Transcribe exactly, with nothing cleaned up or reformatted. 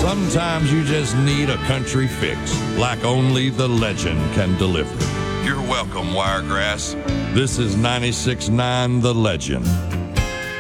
Sometimes you just need a country fix, like only the legend can deliver. You're welcome, Wiregrass. This is ninety-six point nine The Legend.